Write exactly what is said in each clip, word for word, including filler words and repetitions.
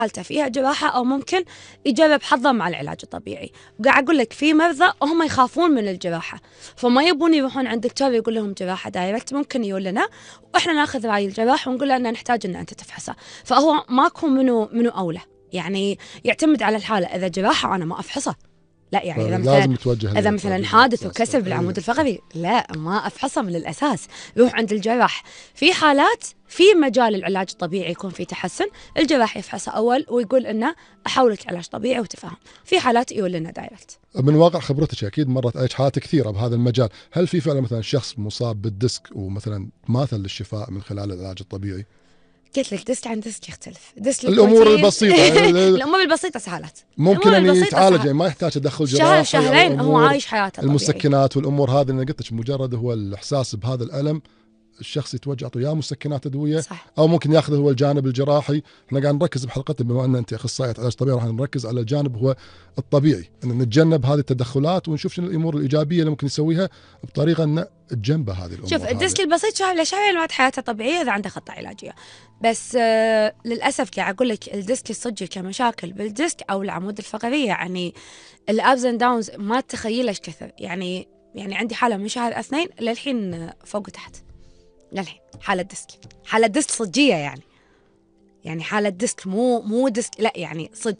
حالته فيها جراحة أو ممكن يجرب حظه مع العلاج الطبيعي. وقاعد أقول لك في مرضى هم يخافون من الجراحة، فما يبون يروحون عند دكتور يقول لهم جراحة دايركت، ممكن يقول لنا وإحنا ناخذ رأي الجراح ونقول له أن نحتاج أن أنت تفحصه. فهو ماكو منو منو أولى، يعني يعتمد على الحالة. إذا جراحة أنا ما أفحصه، لا يعني إذا لازم مثلا إذا مثلا حادث وكسر بالعمود أيه. الفقري، لا ما أفحصه من الأساس، يروح عند الجراح. في حالات في مجال العلاج الطبيعي يكون في تحسن، الجراح يفحصه أول ويقول إنه أحولك علاج طبيعي وتفهم. في حالات يقول لنا دايركت. من واقع خبرتك أكيد مرت عليك حالات كثيرة بهذا المجال، هل في فعلا مثلا شخص مصاب بالديسك ومثلا ماثل للشفاء من خلال العلاج الطبيعي؟ قلت لك ديسك عن ديسك يختلف. ديسك الامور البسيطه الامور البسيطه سهلات، ممكن ان يتعالج، يعني ما يحتاج تدخل جراحي. شهر شهرين هو عايش حياته طبيعي. المسكنات والامور هذه اللي قلت لك مجرد هو الاحساس بهذا الالم، الشخص يتوجه يعطيه يا مسكنات ادويه صح. او ممكن ياخذ هو الجانب الجراحي. احنا قاعد نركز بحلقتنا بما ان انت اخصائيه علاج طبيعي راح نركز على الجانب هو الطبيعي، ان نتجنب هذه التدخلات ونشوف شنو الامور الايجابيه اللي ممكن نسويها بطريقه ان نتجنب هذه الامور. شوف الديسك البسيط شهر لشهرين بعد حياته طبيعيه اذا عنده خطه علاجيه، بس آه للاسف قاعد اقول لك الديسك الصجي كمشاكل بالديسك او العمود الفقري، يعني الابز اند داونز ما تتخيل ايش كثر. يعني يعني عندي حاله من شهر اثنين للحين فوق وتحت للحين، حاله ديسك حاله ديسك صجيه، يعني يعني حالة ديسك مو مو ديسك، لا يعني صج.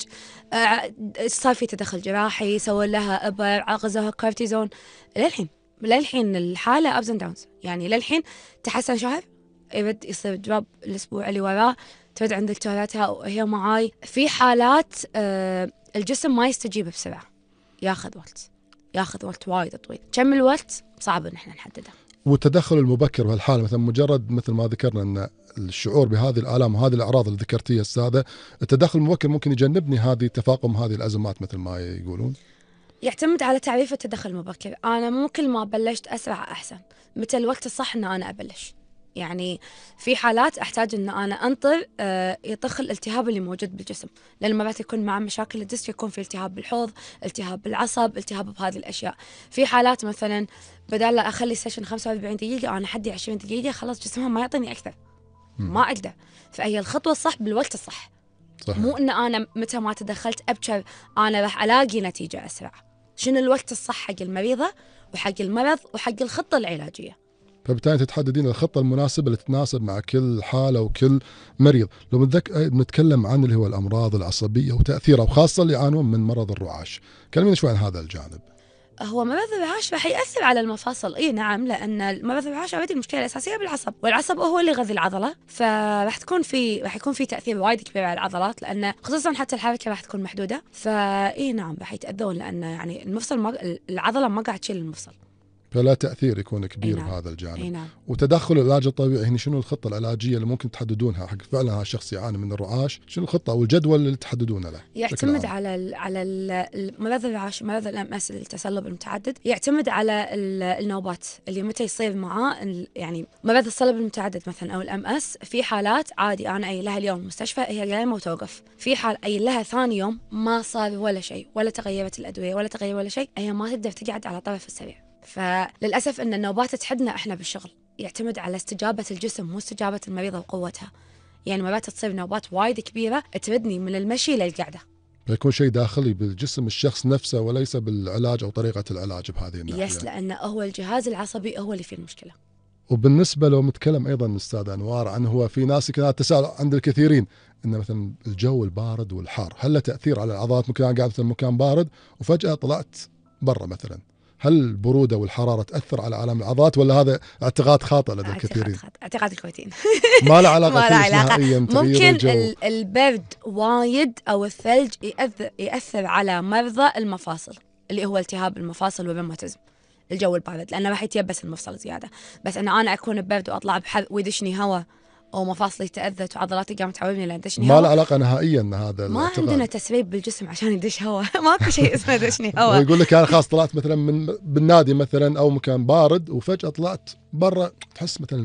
آه صار في تدخل جراحي، سووا لها إبر، عغزوها كورتيزون، للحين للحين الحالة أبز اند داونز. يعني للحين تحسن شهر يبد يصير دروب الأسبوع اللي وراه، ترد عند دكتوراتها وهي معاي. في حالات آه الجسم ما يستجيب بسرعة، ياخذ وقت ياخذ وقت وايد طويل. كم الوقت صعب ان احنا نحدده. والتدخل المبكر بهالحالة مثلا مجرد مثل ما ذكرنا ان الشعور بهذه الآلام وهذه الأعراض اللي ذكرتيها السادة، التدخل المبكر ممكن يجنبني هذه تفاقم هذه الأزمات مثل ما يقولون. يعتمد على تعريف التدخل المبكر. أنا مو كل ما بلشت أسرع أحسن، متى الوقت الصح إن أنا أبلش. يعني في حالات أحتاج إن أنا أنطر أه يطخ الالتهاب اللي موجود بالجسم، لأن مرات يكون مع مشاكل الديسك يكون في التهاب بالحوض، التهاب بالعصب، التهاب بهذه الأشياء. في حالات مثلا بدال لا أخلي سيشن خمسة وأربعين دقيقة أنا حدي عشرين دقيقة، خلاص جسمهم ما يعطيني أكثر، ما أقدر. فهي الخطوة الصح بالوقت الصح. صحيح. مو إن أنا متى ما تدخلت أبشر أنا راح ألاقي نتيجة أسرع. شنو الوقت الصح حق المريضة وحق المرض وحق الخطة العلاجية. فبالتالي تتحددين الخطة المناسبة اللي تتناسب مع كل حالة وكل مريض. لو نتكلم عن اللي هو الأمراض العصبية وتأثيرها، وخاصة اللي يعانون من مرض الرعاش، كلمينا شوي عن هذا الجانب. هو مرض الرعاش راح يأثر على المفاصل، اي نعم، لأن مرض الرعاش اوريدي المشكلة الأساسية بالعصب، والعصب هو اللي يغذي العضلة، فراح تكون في راح يكون في تأثير وايد كبير على العضلات، لأن خصوصا حتى الحركة راح تكون محدودة. فاي نعم راح يتأذون، لأن يعني المفصل ما العضلة ما قاعد تشيل المفصل، فلا تأثير يكون كبير نعم. بهذا الجانب. نعم. وتدخل العلاج الطبيعي هنا شنو الخطة العلاجية اللي ممكن تحددونها حق فعلا هذا الشخص يعاني من الرعاش؟ شنو الخطة او الجدول اللي تحددونه له؟ يعتمد على ال على ال مرض الرعاش، مرض الام اس التصلب المتعدد، يعتمد على النوبات اللي متى يصير معاه. يعني مرض الصلب المتعدد مثلا او الام اس، في حالات عادي انا اي لها اليوم المستشفى هي قايمه وتوقف، في حال اي لها ثاني يوم ما صار ولا شيء، ولا تغيرت الادويه ولا تغير ولا شيء، هي ما تقدر تقعد على طرف السرير. فللأسف أن النوبات تحدنا إحنا بالشغل، يعتمد على استجابة الجسم مو استجابة المريضة وقوتها. يعني مرات تصير نوبات وايد كبيرة تردني من المشي للقعدة، فيكون شيء داخلي بالجسم الشخص نفسه وليس بالعلاج أو طريقة العلاج بهذه الناحية. يس، لأنه هو الجهاز العصبي هو اللي فيه المشكلة. وبالنسبة لو نتكلم أيضا أستاذ أنوار عن هو في ناس كذا تساؤل عند الكثيرين إن مثلا الجو البارد والحار هل له تأثير على العضلات؟ ممكن أنا قاعد في مكان بارد وفجأة طلعت برا مثلا، هل البرودة والحرارة تأثر على عالم العضلات ولا هذا اعتقاد خاطئ لدى الكثيرين؟ اعتقاد الكويتيين. ما له علاقة ما له علاقة. ممكن الجو. البرد وايد أو الثلج يأثر, يأثر على مرضى المفاصل اللي هو التهاب المفاصل والروماتيزم. الجو البارد لأنه راح يتيبس المفصل زيادة، بس أنا أنا أكون ببرد وأطلع بحر ويدشني هواء أو مفاصلي تأذت وعضلاتي قامت تعورني لأن دشني هواء. ما له علاقة نهائيا هذا ما الاعتقاد. عندنا تسريب بالجسم عشان يدش هواء. ماكو شيء اسمه دشني هواء. ويقول لك أنا خلاص طلعت مثلا من بالنادي مثلا أو مكان بارد وفجأة طلعت برا تحس مثلا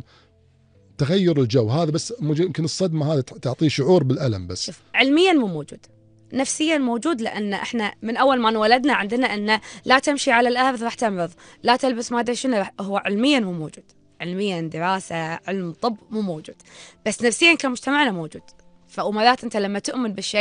تغير الجو هذا، بس يمكن الصدمة هذا تعطيه شعور بالألم بس. شوف علميا مو موجود، نفسيا موجود، لأن إحنا من أول ما انولدنا عندنا أن لا تمشي على الأرض راح تمرض، لا تلبس ما أدري شنو. هو علميا مو موجود، علميا دراسة علم طب مو موجود، بس نفسيا كمجتمعنا موجود. فأمرات أنت لما تؤمن بالشيء